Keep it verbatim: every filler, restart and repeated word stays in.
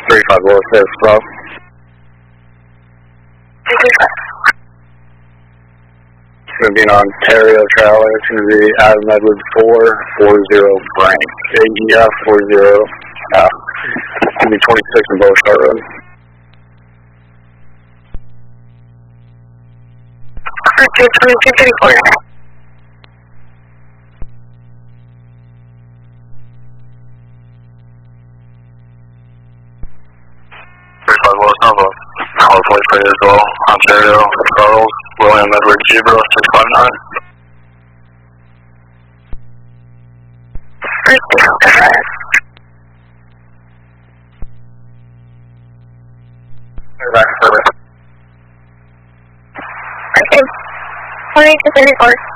three five zero six, stop. It's going to be an Ontario Traveler. It's going to be Adam Edwards four four zero Frank. A E F four zero. Uh, it's going to be twenty-six in Beauchamp Road. twenty-two thirty-four. three five zero Nova. Call police plate as well. Ontario, Charles, William Edward Zebra six five nine. Okay. twenty-two thirty-four.